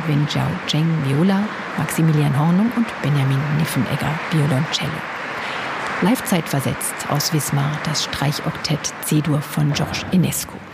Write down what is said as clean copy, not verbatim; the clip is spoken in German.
Wen Jiao Zheng Viola, Maximilian Hornung und Benjamin Niffenegger Violoncello. Live zeitversetzt aus Wismar das Streichoktett C-Dur von Georges Enescu.